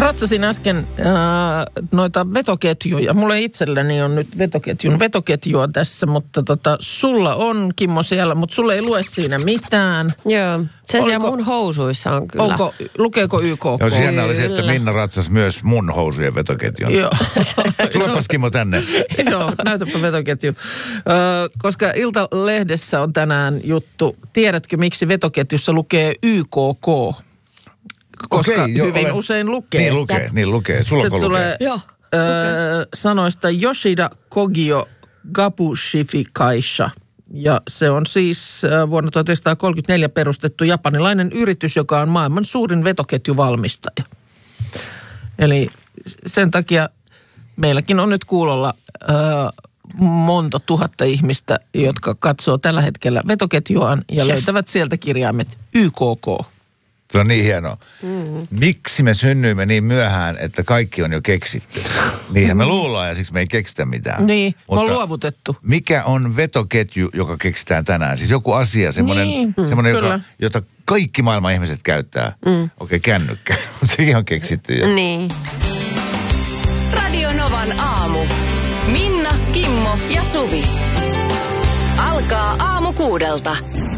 ratsasin äsken noita vetoketjuja. Mulla itselleni on nyt vetoketjua tässä, mutta sulla on, Kimmo, siellä, mutta sulla ei lue siinä mitään. Joo, se siellä mun housuissa on kyllä. Lukeeko YKK? Joo, siinä oli se, että Minna ratsasi myös mun housujen vetoketjun. Joo. Tulepas Kimmo tänne. Joo, näytäpä vetoketju. Koska Iltalehdessä on tänään juttu, tiedätkö miksi vetoketjussa lukee YKK? Koska hyvin usein lukee. Niin lukee. Sulla se tulee sanoista Yoshida Kogyo Gabushifikaisha. Ja se on siis vuonna 1934 perustettu japanilainen yritys, joka on maailman suurin vetoketjuvalmistaja. Eli sen takia meilläkin on nyt kuulolla monta tuhatta ihmistä, jotka katsoo tällä hetkellä vetoketjuaan ja löytävät sieltä kirjaimet YKK. Se on niin hienoa. Miksi me synnyimme niin myöhään, että kaikki on jo keksitty? Niinhän me luullaan ja siksi me ei keksitä mitään. Niin, me on luovutettu. Mikä on vetoketju, joka keksitään tänään? Siis joku asia, semmoinen jota kaikki maailman ihmiset käyttää. Okei, kännykkä. Sekin on keksitty jo. Niin. Radio Novan aamu. Minna, Kimmo ja Suvi. Alkaa aamu 6:00.